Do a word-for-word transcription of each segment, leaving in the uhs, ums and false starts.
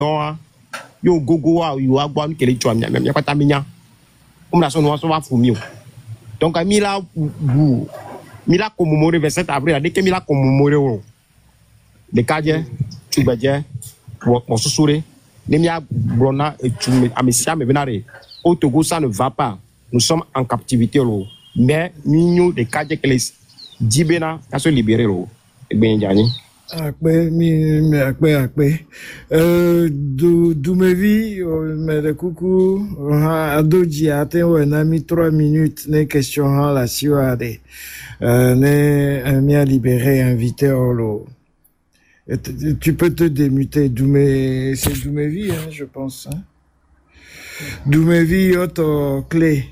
non yo gogo a yo agba ni kele chwa mi mi kwata minya o mna so no so wa fumi o donc mi la bu mi la commémorer vingt-sept avril dès que mi la commémorer o de kaje tu beje mo susure ni mi brona tu amisia me benare au Togo ça ne va pas nous sommes en captivité lo mais nous de kaje que les dibena à se libérer lo e ben jani akpe mi akpe akpe euh du du me vi me de coucou ha doji ate wena mi trois minutes ne question ha la siwade euh ne mi a libéré invité olo. Tu peux te démuter Doumé, c'est Doumévi hein, je pense hein. Doumévi auto clé.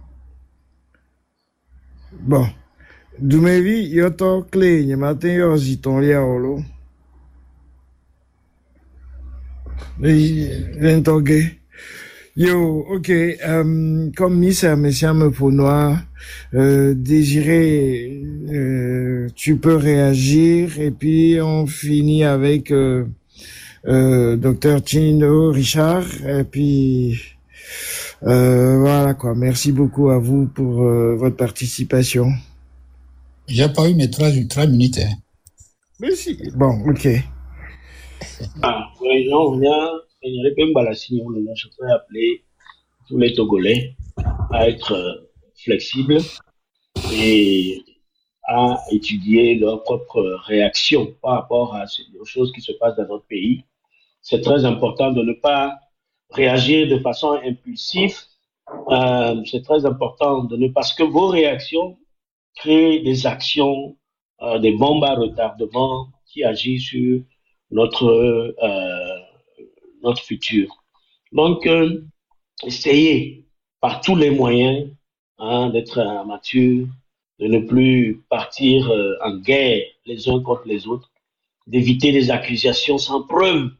Bon. Doumévi yoto clé, n'y matin yo ziton lia olo. L'entogué. Yo, ok, euh, comme Miss Messiame Pounois, euh, Désiré, euh, tu peux réagir et puis on finit avec euh, euh, Docteur Chino Richard et puis euh, voilà quoi. Merci beaucoup à vous pour euh, votre participation. J'ai pas eu mes trois, trois minutes. Hein. Merci. Bon, ok. Ah, oui, non, on vient. Je peux appeler tous les Togolais à être flexibles et à étudier leur propre réaction par rapport à aux choses qui se passent dans notre pays. C'est très important de ne pas réagir de façon impulsive. Euh, c'est très important de ne parce que vos réactions créent des actions, euh, des bombes à retardement qui agissent sur notre euh, notre futur. Donc, euh, essayez par tous les moyens hein, d'être euh, mature, de ne plus partir euh, en guerre les uns contre les autres, d'éviter des accusations sans preuve,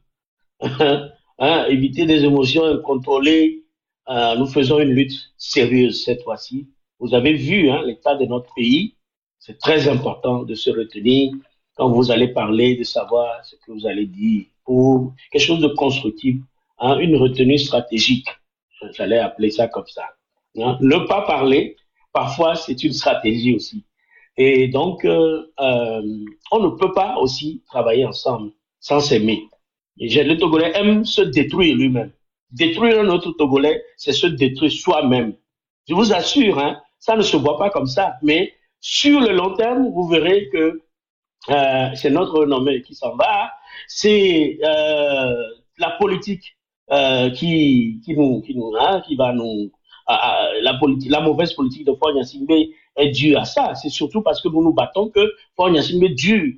hein, éviter des émotions incontrôlées. Euh, nous faisons une lutte sérieuse cette fois-ci. Vous avez vu hein, l'état de notre pays. C'est très important de se retenir quand vous allez parler, de savoir ce que vous allez dire. Ou quelque chose de constructif, hein, une retenue stratégique, j'allais appeler ça comme ça. Hein. Ne pas parler, parfois c'est une stratégie aussi. Et donc, euh, euh, on ne peut pas aussi travailler ensemble sans s'aimer. Et le Togolais aime se détruire lui-même. Détruire un autre Togolais, c'est se détruire soi-même. Je vous assure, hein, ça ne se voit pas comme ça, mais sur le long terme, vous verrez que euh, c'est notre renommée qui s'en va. C'est euh, la politique euh, qui qui nous qui nous hein, qui va nous euh, la politique la mauvaise politique de Faure Gnassingbé est due à ça. C'est surtout parce que nous nous battons que Faure Gnassingbé dure.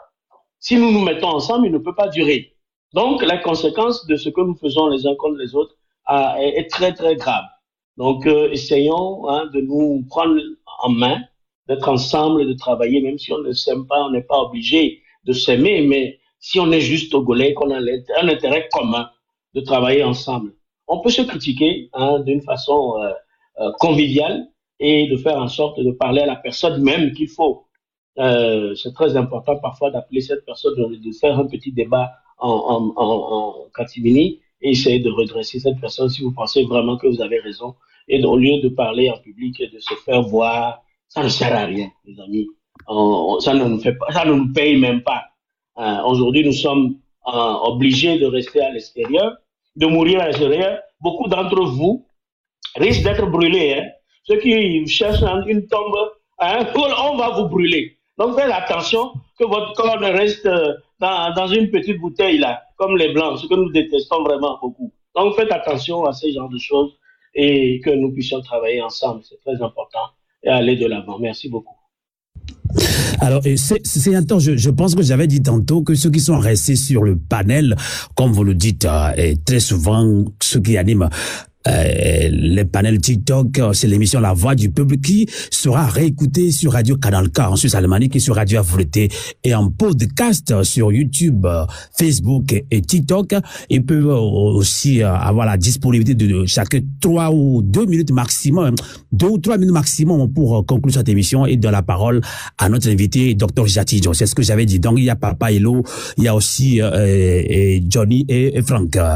Si nous nous mettons ensemble, il ne peut pas durer. Donc la conséquence de ce que nous faisons les uns contre les autres euh, est, est très très grave. Donc euh, essayons hein, de nous prendre en main, d'être ensemble et de travailler, même si on ne s'aime pas, on n'est pas obligé de s'aimer, mais si on est juste Togolais, qu'on a un intérêt commun de travailler ensemble. On peut se critiquer hein, d'une façon euh, euh, conviviale et de faire en sorte de parler à la personne même qu'il faut. Euh, c'est très important parfois d'appeler cette personne, de, de faire un petit débat en, en, en, en catimini et essayer de redresser cette personne si vous pensez vraiment que vous avez raison. Et au lieu de parler en public et de se faire voir, ça ne sert à rien, les amis. On, ça ne nous fait pas, ça ne nous paye même pas. Euh, aujourd'hui, nous sommes euh, obligés de rester à l'extérieur, de mourir à l'extérieur. Beaucoup d'entre vous risquent d'être brûlés. Hein. Ceux qui cherchent une tombe, hein, on va vous brûler. Donc faites attention que votre corps ne reste dans, dans une petite bouteille là, comme les blancs, ce que nous détestons vraiment beaucoup. Donc faites attention à ces genres de choses et que nous puissions travailler ensemble. C'est très important et aller de l'avant. Merci beaucoup. Alors, c'est un temps, je, je pense que j'avais dit tantôt que ceux qui sont restés sur le panel, comme vous le dites, euh, et très souvent, ceux qui animent, euh, le panel TikTok, c'est l'émission La Voix du Peuple qui sera réécoutée sur Radio Canal K en Suisse alémanique et sur Radio Afrique et en podcast sur YouTube, Facebook et TikTok. Ils peuvent aussi avoir la disponibilité de chaque trois ou deux minutes maximum, deux ou trois minutes maximum pour conclure cette émission et donner la parole à notre invité, docteur Jati. C'est ce que j'avais dit. Donc, il y a Papa Hello, il y a aussi euh, et Johnny et, et Franck.